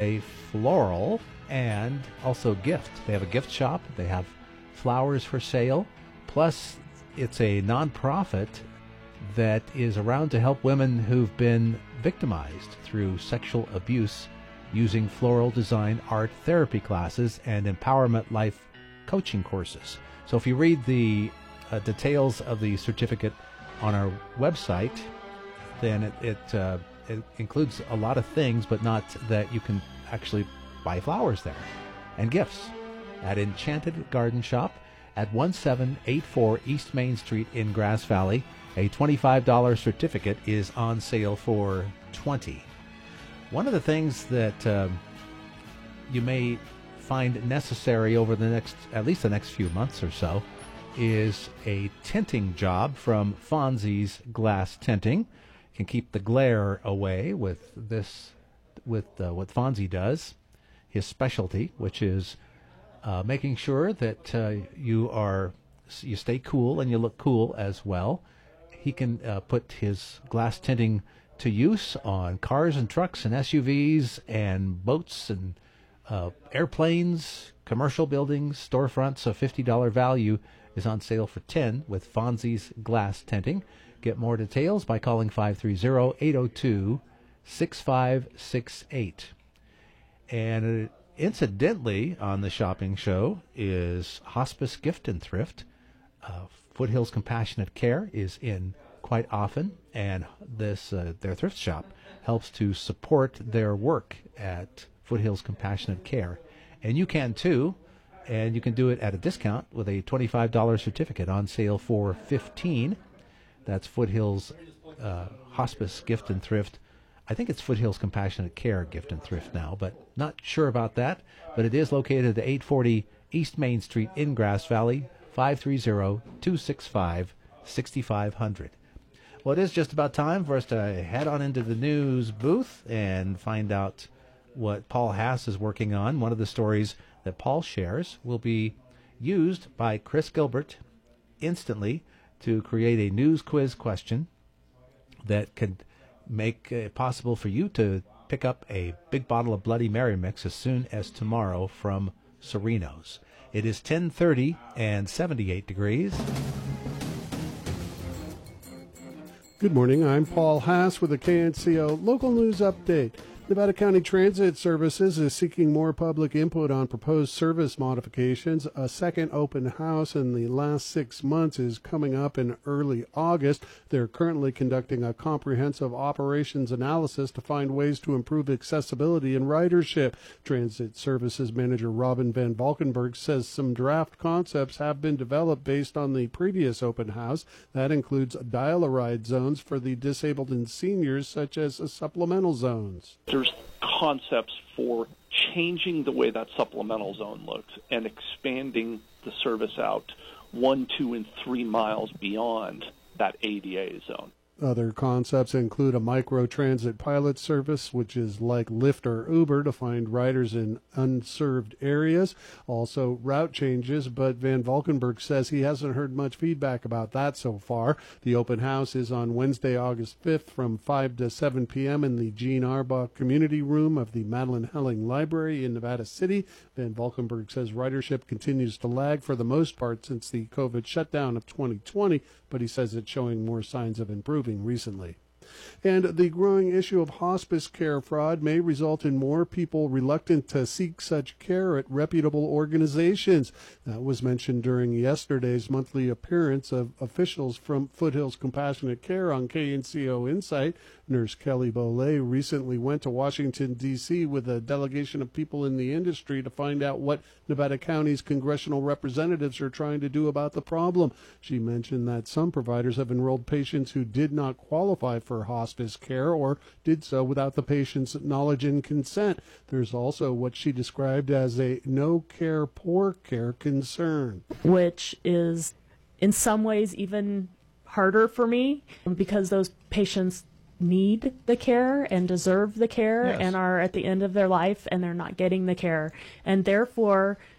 a floral and also gift. They have a gift shop. They have flowers for sale. Plus, it's a nonprofit that is around to help women who've been victimized through sexual abuse using floral design art therapy classes and empowerment life coaching courses. So if you read the details of the certificate on our website, then it includes a lot of things, but not that you can actually buy flowers there and gifts at Enchanted Garden Shop at 1784 East Main Street in Grass Valley. A $25 certificate is on sale for $20. One of the things that you may find necessary over at least the next few months or so is a tinting job from Fonzie's Glass Tinting. You can keep the glare away with what Fonzie does, his specialty, which is making sure that you stay cool and you look cool as well. He can put his glass tinting to use on cars and trucks and SUVs and boats and airplanes, commercial buildings, storefronts. A $50 value is on sale for $10 with Fonzie's Glass Tinting. Get more details by calling 530-802-6568. And incidentally, on the shopping show is Hospice Gift and Thrift. Foothills Compassionate Care is in quite often, and this their thrift shop helps to support their work at Foothills Compassionate Care. And you can too, and you can do it at a discount with a $25 certificate on sale for $15. That's Foothills Hospice Gift and Thrift. I think it's Foothills Compassionate Care Gift and Thrift now, but not sure about that. But it is located at 840 East Main Street in Grass Valley, 530-265-6500. Well, it is just about time for us to head on into the news booth and find out what Paul Haas is working on. One of the stories that Paul shares will be used by Chris Gilbert instantly to create a news quiz question that could make it possible for you to pick up a big bottle of Bloody Mary mix as soon as tomorrow from Sereno's. It is 10:30 and 78 degrees. Good morning. I'm Paul Haas with the KNCO Local News Update. Nevada County Transit Services is seeking more public input on proposed service modifications. A second open house in the last 6 months is coming up in early August. They're currently conducting a comprehensive operations analysis to find ways to improve accessibility and ridership. Transit Services Manager Robin Van Valkenburg says some draft concepts have been developed based on the previous open house. That includes dial-a-ride zones for the disabled and seniors, such as supplemental zones. There's concepts for changing the way that supplemental zone looks and expanding the service out 1, 2, and 3 miles beyond that ADA zone. Other concepts include a micro-transit pilot service, which is like Lyft or Uber to find riders in unserved areas. Also, route changes, but Van Valkenburg says he hasn't heard much feedback about that so far. The open house is on Wednesday, August 5th from 5 to 7 p.m. in the Gene Arbach Community Room of the Madeline Helling Library in Nevada City. Van Valkenburg says ridership continues to lag for the most part since the COVID shutdown of 2020, but he says it's showing more signs of improving recently. And the growing issue of hospice care fraud may result in more people reluctant to seek such care at reputable organizations. That was mentioned during yesterday's monthly appearance of officials from Foothills Compassionate Care on KNCO Insight. Nurse Kelly Bolay recently went to Washington, D.C. with a delegation of people in the industry to find out what Nevada County's congressional representatives are trying to do about the problem. She mentioned that some providers have enrolled patients who did not qualify for hospice care or did so without the patient's knowledge and consent. There's also what she described as a no care, poor care concern, which is in some ways even harder for me because those patients need the care and deserve the care. Yes. And are at the end of their life and they're not getting the care. And therefore,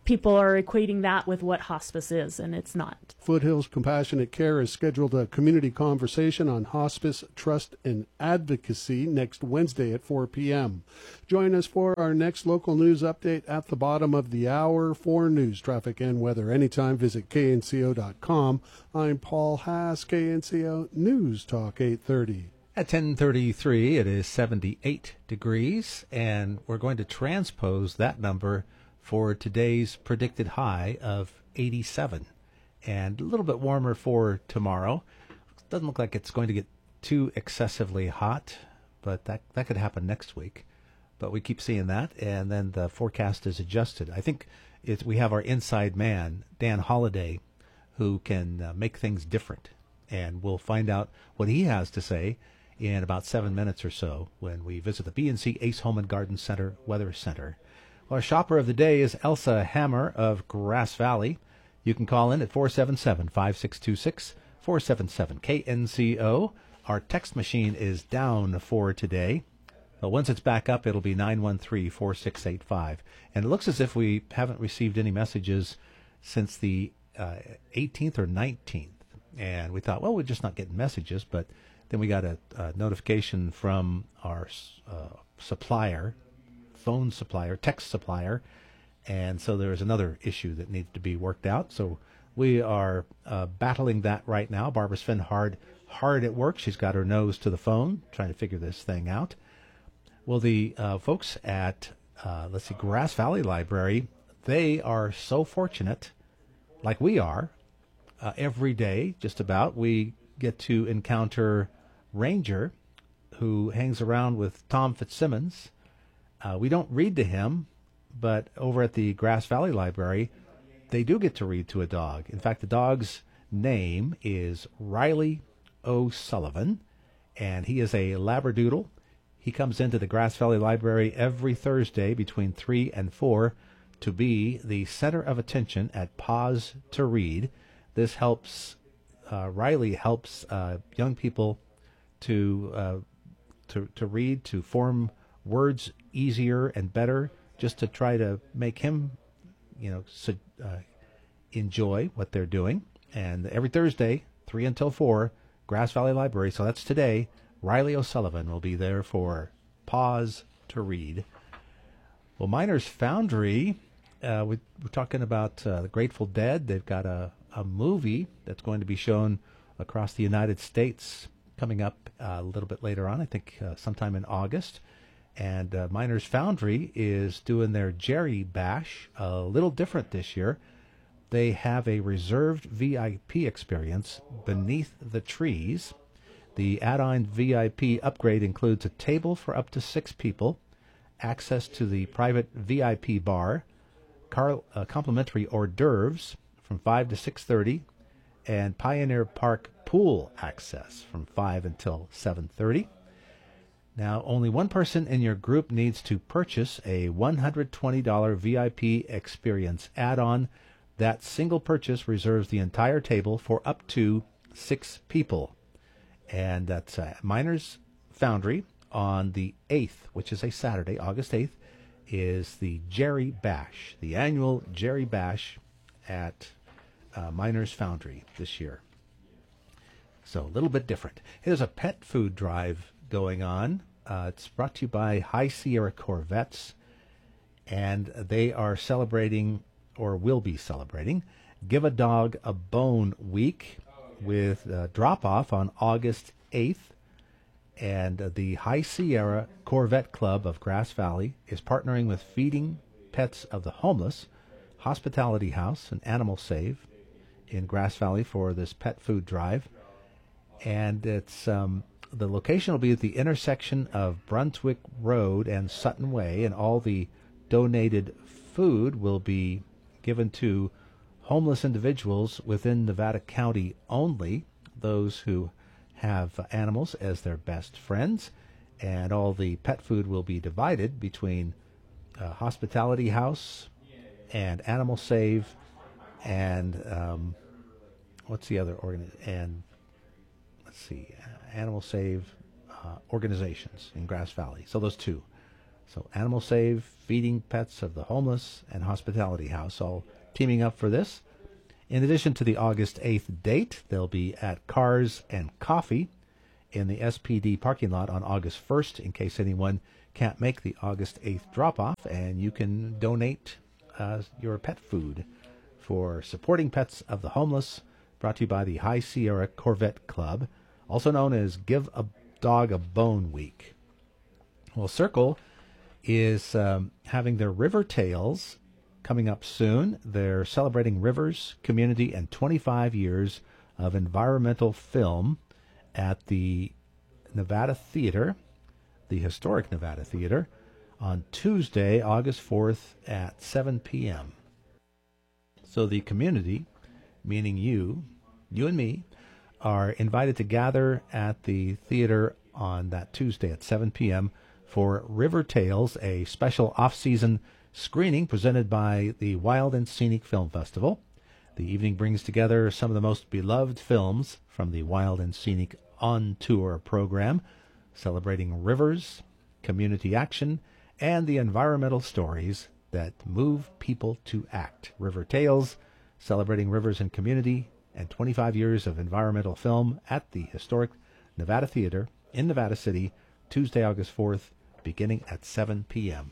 people are equating that with what hospice is, and it's not. Foothills Compassionate Care has scheduled a community conversation on hospice, trust, and advocacy next Wednesday at 4 p.m. Join us for our next local news update at the bottom of the hour. For news, traffic, and weather anytime, visit knco.com. I'm Paul Haas, KNCO News Talk 830. At 10:33, it is 78 degrees, and we're going to transpose that number for today's predicted high of 87, and a little bit warmer for tomorrow. Doesn't look like it's going to get too excessively hot, but that could happen next week. But we keep seeing that, and then the forecast is adjusted. I think we have our inside man, Dan Holliday, who can make things different, and we'll find out what he has to say in about 7 minutes or so when we visit the B&C Ace Home and Garden Center Weather Center. Well, our shopper of the day is Elsa Hammer of Grass Valley. You can call in at 477-5626, 477-KNCO. Our text machine is down for today. But once it's back up, it'll be 913-4685. And it looks as if we haven't received any messages since the 18th or 19th. And we thought, well, we're just not getting messages, but then we got a notification from our supplier, phone supplier, text supplier, and so there is another issue that needs to be worked out. So we are battling that right now. Barbara Sven hard at work. She's got her nose to the phone trying to figure this thing out. Well, the folks at, Grass Valley Library, they are so fortunate, like we are, every day, just about, we get to encounter Ranger, who hangs around with Tom Fitzsimmons. We don't read to him, but over at the Grass Valley Library, they do get to read to a dog. In fact, the dog's name is Riley O'Sullivan, and he is a Labradoodle. He comes into the Grass Valley Library every Thursday between 3 and 4 to be the center of attention at Pause to Read. This helps, Riley helps young people to read, to form words easier and better, just to try to make him, enjoy what they're doing. And every Thursday, 3 until 4, Grass Valley Library, so that's today, Riley O'Sullivan will be there for Pause to Read. Well, Miners Foundry, we're talking about the Grateful Dead. They've got a movie that's going to be shown across the United States coming up a little bit later on, I think sometime in August. And Miners Foundry is doing their Jerry Bash a little different this year. They have a reserved VIP experience beneath the trees. The add-on VIP upgrade includes a table for up to 6 people, access to the private VIP bar, complimentary hors d'oeuvres from 5 to 6:30, and Pioneer Park pool access from 5 until 7:30. Now, only one person in your group needs to purchase a $120 VIP experience add-on. That single purchase reserves the entire table for up to 6 people. And that's Miners Foundry on the 8th, which is a Saturday, August 8th, is the Jerry Bash, the annual Jerry Bash at Miners Foundry this year. So a little bit different. Here's a pet food drive going on. It's brought to you by High Sierra Corvettes, and they are celebrating, or will be celebrating, Give a Dog a Bone Week with drop-off on August 8th. And the High Sierra Corvette Club of Grass Valley is partnering with Feeding Pets of the Homeless, Hospitality House, and Animal Save in Grass Valley for this pet food drive. And it's the location will be at the intersection of Brunswick Road and Sutton Way, and all the donated food will be given to homeless individuals within Nevada County only, those who have animals as their best friends, and all the pet food will be divided between Hospitality House and Animal Save and what's the other and let's see, Animal Save organizations in Grass Valley. So those two. So Animal Save, Feeding Pets of the Homeless, and Hospitality House all teaming up for this. In addition to the August 8th date, they'll be at Cars and Coffee in the SPD parking lot on August 1st, in case anyone can't make the August 8th drop-off, and you can donate your pet food for Supporting Pets of the Homeless, brought to you by the High Sierra Corvette Club, also known as Give a Dog a Bone Week. Well, Circle is having their River Tales coming up soon. They're celebrating rivers, community, and 25 years of environmental film at the Nevada Theater, the historic Nevada Theater, on Tuesday, August 4th at 7 p.m. So the community, meaning you and me, are invited to gather at the theater on that Tuesday at 7 p.m. for River Tales, a special off-season screening presented by the Wild and Scenic Film Festival. The evening brings together some of the most beloved films from the Wild and Scenic On Tour program, celebrating rivers, community action, and the environmental stories that move people to act. River Tales, celebrating rivers and community, and 25 years of environmental film at the historic Nevada Theater in Nevada City, Tuesday, August 4th, beginning at 7 p.m.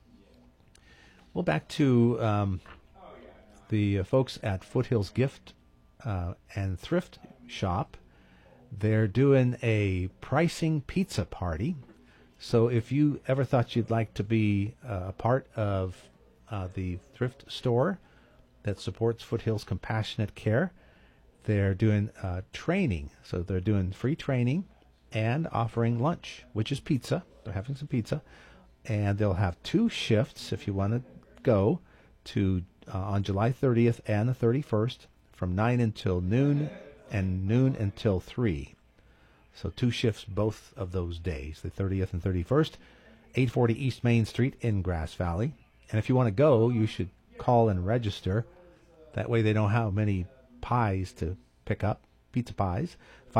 Well, back to the folks at Foothills Gift and Thrift Shop. They're doing a pricing pizza party. So if you ever thought you'd like to be a part of the thrift store that supports Foothills Compassionate Care, they're doing training. So they're doing free training and offering lunch, which is pizza. They're having some pizza. And they'll have 2 shifts if you want to go to on July 30th and the 31st from 9 until noon and noon until 3. So 2 shifts both of those days, the 30th and 31st, 840 East Main Street in Grass Valley. And if you want to go, you should call and register. That way they know how many pies to pick up, pizza pies.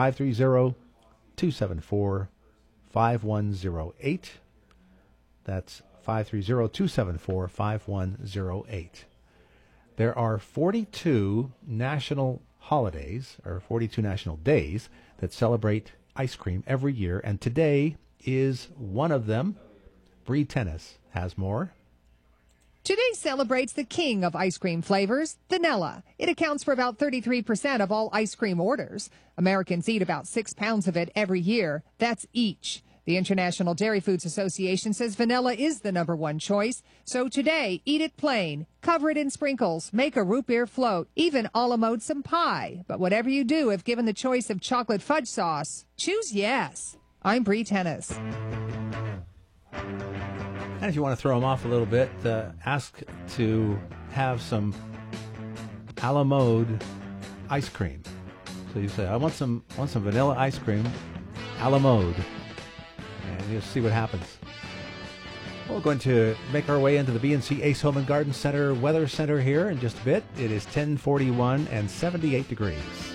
530-274-5108. That's 530-274-5108. There are 42 national holidays, or 42 national days, that celebrate ice cream every year, and today is one of them. Bree Tennis has more. Today celebrates the king of ice cream flavors, vanilla. It accounts for about 33% of all ice cream orders. Americans eat about 6 pounds of it every year. That's each. The International Dairy Foods Association says vanilla is the #1 choice. So today, eat it plain, cover it in sprinkles, make a root beer float, even a la mode some pie. But whatever you do, if given the choice of chocolate fudge sauce, choose yes. I'm Bree Tennis. And if you want to throw them off a little bit, ask to have some a la mode ice cream. So you say, I want some vanilla ice cream a la mode. And you'll see what happens. We're going to make our way into the B&C Ace Home and Garden Center Weather Center here in just a bit. It is 10:41 and 78 degrees.